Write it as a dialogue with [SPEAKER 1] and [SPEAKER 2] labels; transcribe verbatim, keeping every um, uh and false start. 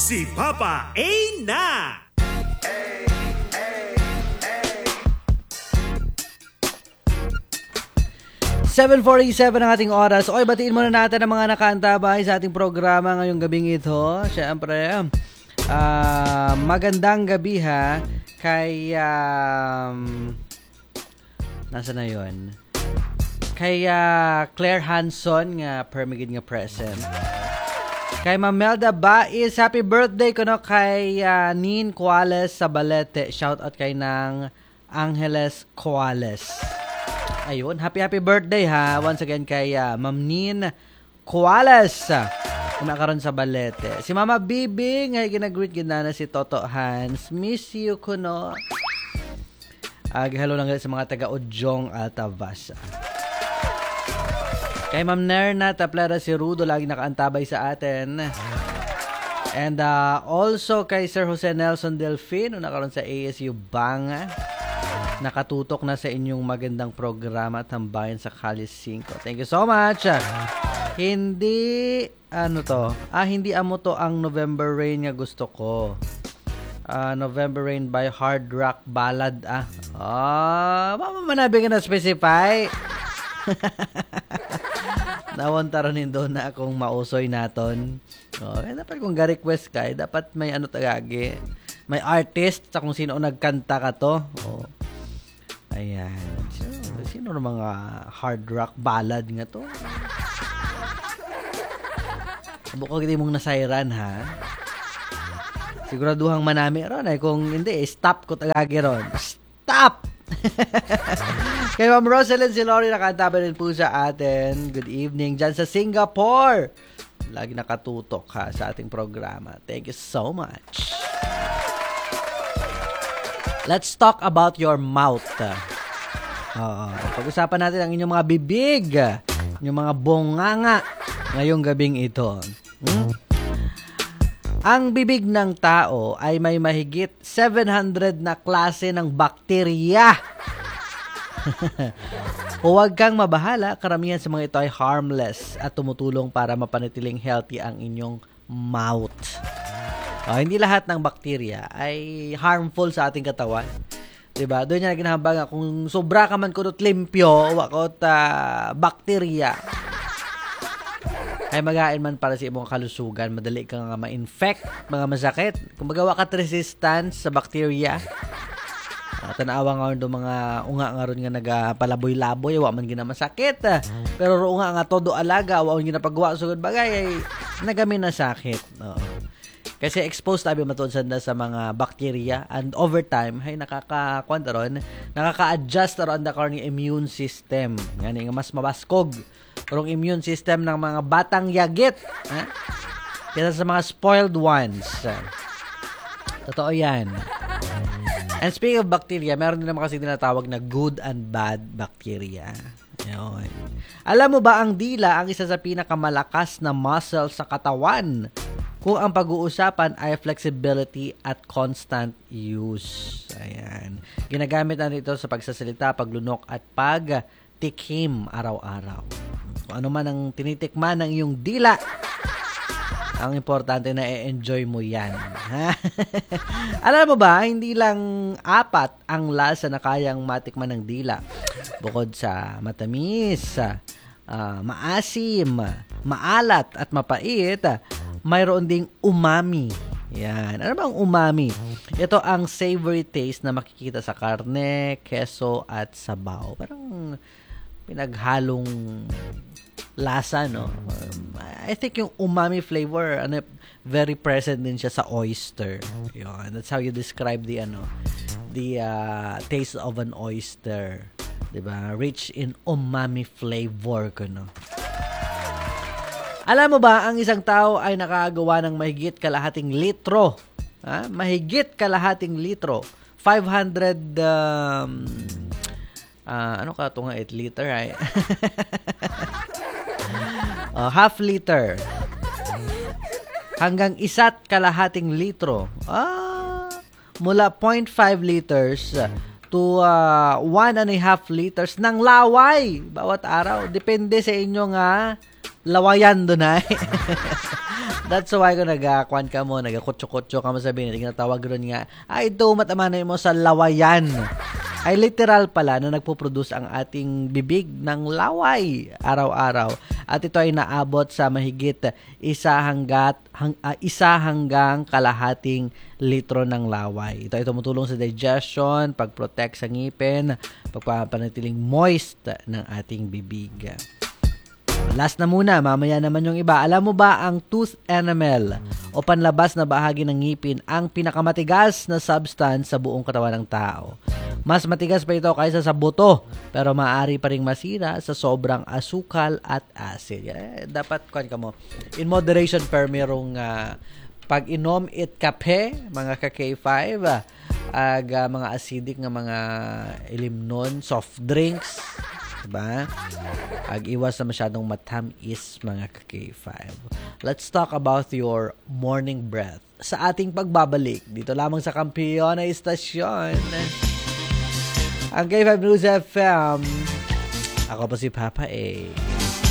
[SPEAKER 1] si Papa A na!
[SPEAKER 2] seven forty-seven ang ating oras. Oy, batiin muna natin ang mga nakaantabay sa ating programa ngayong gabing ito. Siyempre, uh, magandang gabi ha kay um, nasa na yun? Kay uh, Claire Hanson nga permigid nga present. Kay Ma'am Melda Bais, happy birthday ko no kay uh, Nin Cuales sa Balete. Shout out kay nang Angeles Cuales. Ayun, happy happy birthday ha. Once again kay uh, Ma'am Nin Cuales. Kumakaroon sa Balete. Si Mama Bibing ay ginagreet gina na si Toto Hans. Miss you kuno. Uh, hello lang sa mga taga Ujong Altavasa. Kay Ma'am Nerna Taplera si Rudo lagi nakaantabay sa atin. And uh, also kay Sir Jose Nelson Delfino nakaroon sa A S U Banga. Nakatutok na sa inyong magandang programa Tambayan sa Kali five. Thank you so much. Hindi ano to? Ah, hindi amo to ang November Rain nga gusto ko. Uh, November Rain by Hard Rock Ballad ah. Ah, mama manabi ka na specify. Nawantaran nindo na akong mausoy naton. Oh, eh, dapat kung ga-request ka, eh, dapat may ano tagagi. May artist sa kung sino nagkanta ka to. Oh. Ayan. So, sino ng mga hard rock ballad nga to? Bukod hindi mong nasayran ha. Siguraduhang manami ron eh. Kung hindi, eh, stop ko tagagi ron. Stop! Kay Ma'am Rosalind Silori nakantaba rin po sa atin. Good evening dyan sa Singapore. Lagi nakatutok ha sa ating programa. Thank you so much. Let's talk about your mouth. Oo. Pag-usapan natin ang inyong mga bibig, inyong mga bonganga ngayong gabing ito. Hmm? Ang bibig ng tao ay may mahigit seven hundred na klase ng bakterya. Huwag kang mabahala, karamihan sa mga ito ay harmless at tumutulong para mapanatiling healthy ang inyong mouth. Uh, hindi lahat ng bakterya ay harmful sa ating katawan. Diba? Doon niya ginahambang kung sobra ka man kunot limpyo, wakot uh, bakterya, ay magain man para sa imong kalusugan, madali kang nga ma-infect, mga masakit. Kung magawa ka resistance sa bakterya, uh, tanawa nga do mga unga nga ron nga nagapalaboy-laboy, wa man gina masakit. Uh, pero ro unga nga todo alaga, wa man gina pagwa sugod bagay, ay nagami na sakit. Oo. Kasi exposed tabi matun na sa mga bakterya and over time ay nakaka-kwanta ron, nakaka-adjust ron ang karong immune system. Ngani nga mas mabaskog karong immune system ng mga batang yagit. Ha? Kaya sa mga spoiled ones. Totoo yan. And speaking of bacteria, meron din naman kasi tinatawag na good and bad bacteria. Yun. Alam mo ba ang dila ang isa sa pinakamalakas na muscle sa katawan? Kung ang pag-uusapan ay flexibility at constant use. Ayan. Ginagamit natin ito sa pagsasalita, paglunok at pagtikim araw-araw. Kung ano man ang tinitikman ng iyong dila, ang importante na i-enjoy mo yan. Alam mo ba, hindi lang apat ang lasa na kayang matikman ng dila. Bukod sa matamis, uh, maasim, maalat at mapait, mayroon ding umami. Yan. Ano ba ang umami? Ito ang savory taste na makikita sa karne, keso at sabaw. Parang pinaghalong lasa, no? Um, I think yung umami flavor, ano, very present din siya sa oyster. Yun. That's how you describe the, ano, the uh, taste of an oyster. Diba? Rich in umami flavor, no? Alam mo ba, ang isang tao ay nakagawa ng mahigit kalahating litro. Ha? Mahigit kalahating litro. five hundred, um, uh, ano ka ito nga, eight liter, ay? uh, half liter. Hanggang isa't kalahating litro. Ah, mula zero point five liters to uh, one and a half liters ng laway bawat araw. Depende sa inyo nga lawayan doon ay. That's why kung nagakwan ka mo, nagakutso-kutso ka mo sabihin, tinatawag ron nga, ay ito matamana mo sa lawayan. Ay literal pala na nagpo-produce ang ating bibig ng laway araw-araw. At ito ay naabot sa mahigit isa, hanggat, hang, uh, isa hanggang kalahating litro ng laway. Ito ay tumutulong sa digestion, pag-protect sa ngipin, pagpapanatiling moist ng ating bibig. Last na muna, mamaya naman yung iba. Alam mo ba ang tooth enamel o panlabas na bahagi ng ngipin ang pinakamatigas na substance sa buong katawan ng tao? Mas matigas pa ito kaysa sa buto, pero maaari pa ring masira sa sobrang asukal at acid. Eh, dapat kuan ka mo. In moderation per merong uh, pag inom it kape, mga ka K five, uh, ag uh, mga acidic nga mga ilimnon, soft drinks, diba? Ag-iwas na masyadong matamis, mga ka K five. Let's talk about your morning breath sa ating pagbabalik dito lamang sa Kampiyon na Istasyon, ang K five News F M. Ako po si Papa A.